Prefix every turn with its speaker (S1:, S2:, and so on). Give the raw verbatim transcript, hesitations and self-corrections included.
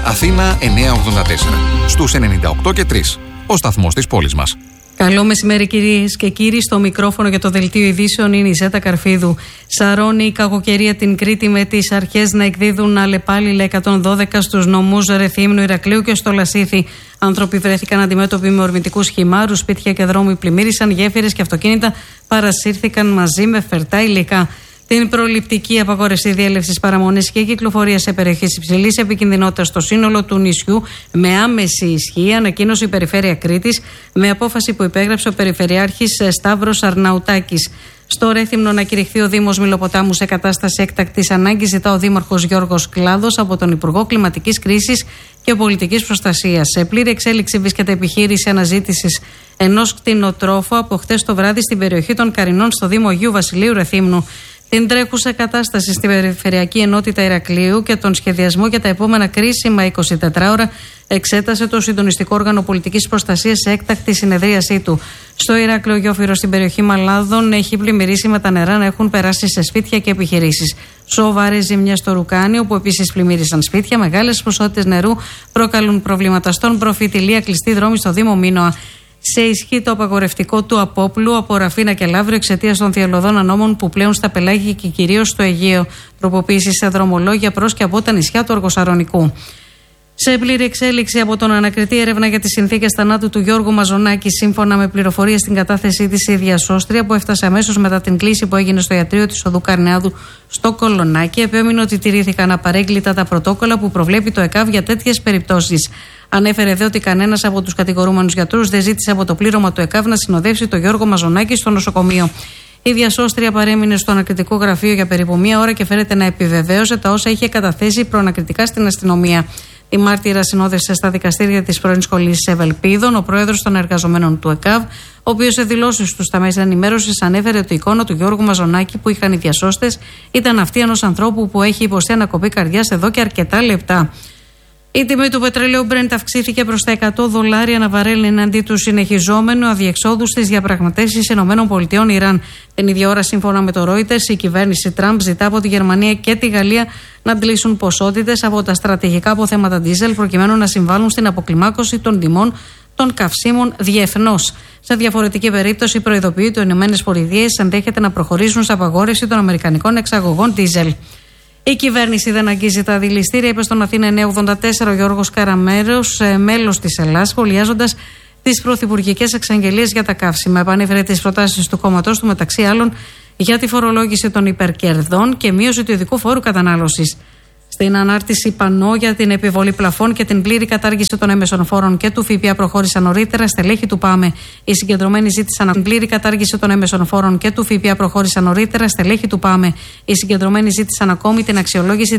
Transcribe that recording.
S1: Αθήνα εννιακόσια ογδόντα τέσσερα. Στους ενενήντα οκτώ και τρία. Ο σταθμός της πόλης μας.
S2: Καλό μεσημέρι, κυρίες και κύριοι. Στο μικρόφωνο για το δελτίο ειδήσεων είναι η Ζέτα Καρφίδου. Σαρώνει η κακοκαιρία την Κρήτη με τις αρχές να εκδίδουν αλλεπάλληλα εκατόν δώδεκα στους νομούς Ρεθύμνου, Ηρακλείου και στο Λασίθι. Άνθρωποι βρέθηκαν αντιμέτωποι με ορμητικούς χυμάρους, σπίτια και δρόμοι πλημμύρισαν, γέφυρες και αυτοκίνητα παρασύρθηκαν μαζί με φερτά υλικά. Την προληπτική απαγόρευση διέλευσης, παραμονής και κυκλοφορίας σε περιοχές υψηλής επικινδυνότητας στο σύνολο του νησιού με άμεση ισχύ ανακοίνωσε η Περιφέρεια Κρήτης με απόφαση που υπέγραψε ο Περιφερειάρχης Σταύρος Αρναουτάκης. Στο Ρέθυμνο να κηρυχθεί ο Δήμος Μηλοποτάμου σε κατάσταση έκτακτης ανάγκης, ζητά ο Δήμαρχος Γιώργος Κλάδος από τον Υπουργό Κλιματικής Κρίσης και Πολιτικής Προστασίας. Σε πλήρη εξέλιξη βρίσκεται επιχείρηση αναζήτησης ενός κτηνοτρόφου από χτες το βράδυ στην περιοχή των Καρινών στο Δήμο Αγίου Βασιλείου Ρεθύμνου. Την τρέχουσα κατάσταση στην Περιφερειακή Ενότητα Ηρακλείου και τον σχεδιασμό για τα επόμενα κρίσιμα εικοσιτετρά ώρα εξέτασε το Συντονιστικό Όργανο Πολιτικής Προστασίας σε έκτακτη συνεδρίασή του. Στο Ηράκλειο Γιόφυρο, στην περιοχή Μαλάδων, έχει πλημμυρίσει με τα νερά να έχουν περάσει σε σπίτια και επιχειρήσεις. Σοβαρές ζημιές στο Ρουκάνι, όπου επίσης πλημμύρισαν σπίτια. Μεγάλες ποσότητες νερού προκαλούν προβλήματα στον Προφητηλία, κλειστή δρόμη στο Δήμο Μίνωα. Σε ισχύ το απαγορευτικό του Απόπλου από Ραφίνα και Λαύριο εξαιτίας των θυελλωδών ανώμων που πλέουν στα πελάγια και κυρίως στο Αιγαίο. Τροποποίηση σε δρομολόγια προς και από τα νησιά του Αργοσαρονικού. Σε πλήρη εξέλιξη από τον ανακριτή έρευνα για τις συνθήκες θανάτου του Γιώργου Μαζονάκη, σύμφωνα με πληροφορίες στην κατάθεσή της η διασώστρια που έφτασε αμέσως μετά την κλήση που έγινε στο ιατρείο της Οδού Καρνεάδου στο Κολονάκι, επέμεινε ότι τηρήθηκαν απαρέγκλητα τα πρωτόκολλα που προβλέπει το ΕΚΑΒ για τέτοιες περιπτώσεις. Ανέφερε δε ότι κανένας από τους κατηγορούμενους γιατρούς δεν ζήτησε από το πλήρωμα του ΕΚΑΒ να συνοδεύσει τον Γιώργο Μαζονάκη στο νοσοκομείο. Η διασώστρια παρέμεινε στο ανακριτικό γραφείο για περίπου μία ώρα και φέρεται να επιβεβαίωσε τα όσα είχε καταθέσει προανακριτικά στην αστυνομία. Η μάρτυρα συνόδευσε στα δικαστήρια της πρώην σχολής Ευελπίδων ο πρόεδρος των εργαζομένων του ΕΚΑΒ, ο οποίος σε δηλώσεις του στα μέσα ενημέρωσης ανέφερε ότι η εικόνα του Γιώργου Μαζονάκη που είχαν οι διασώστες ήταν αυτή ενός ανθρώπου που έχει υποστεί ανακοπή καρδιάς εδώ και αρκετά λεπτά. Η τιμή του πετρελαίου Brent αυξήθηκε προς τα εκατό δολάρια ανά βαρέλ εναντί του συνεχιζόμενου αδιεξόδου στις διαπραγματεύσεις ΗΠΑ Ιράν. Την ίδια ώρα, σύμφωνα με το Reuters, η κυβέρνηση Τραμπ ζητά από τη Γερμανία και τη Γαλλία να αντλήσουν ποσότητες από τα στρατηγικά αποθέματα ντίζελ προκειμένου να συμβάλλουν στην αποκλιμάκωση των τιμών των καυσίμων διεθνώς. Σε διαφορετική περίπτωση, προειδοποιεί ότι οι ΗΠΑ ενδέχεται να προχωρήσουν σε απαγόρευση των αμερικανικών εξαγωγών ντίζελ. Η κυβέρνηση δεν αγγίζει τα δηληστήρια, είπε στον Αθήνα εννιακόσια ογδόντα τέσσερα ο Γιώργος Καραμέρος, μέλος της Ελλάς, σχολιάζοντας τις πρωθυπουργικές εξαγγελίες για τα καύσιμα. Επανέφερε τις προτάσεις του κόμματός του, μεταξύ άλλων, για τη φορολόγηση των υπερκερδών και μείωση του ειδικού φόρου κατανάλωσης. Στην ανάρτηση πανό για την επιβολή πλαφών και την πλήρη κατάργηση των έμεσων φόρων και του ΦΠΑ προχώρησαν νωρίτερα στελέχη του ΠΑΜΕ. Οι συγκεντρωμένοι ζήτησαν την πλήρη κατάργηση των έμεσων φόρων και του ΦΠΑ προχώρησαν νωρίτερα στελέχη του ΠΑΜΕ. Οι συγκεντρωμένοι ζήτησαν ακόμη την αξιολόγηση